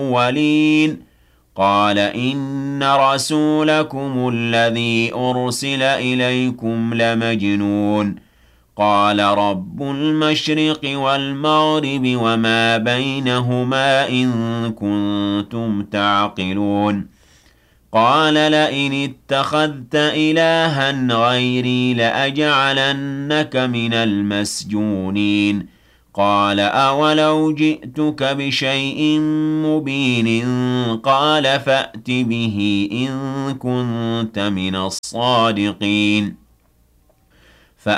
الْأَوَّلِينَ قَالَ إِنَّ رَسُولَكُمُ الَّذِي أُرْسِلَ إِلَيْكُمْ لَمَجْنُونٌ قَالَ رَبُّ الْمَشْرِقِ وَالْمَغْرِبِ وَمَا بَيْنَهُمَا إِن كُنتُمْ تَعْقِلُونَ قَالَ لَئِنِ اتَّخَذْتَ إِلَٰهًا غَيْرِي لَأَجْعَلَنَّكَ مِنَ الْمَسْجُونِينَ قَالَ أَوَلَوْ جِئْتُكَ بِشَيْءٍ مُّبِينٍ قَالَ فَأْتِ بِهِ إِن كُنتَ مِنَ الصَّادِقِينَ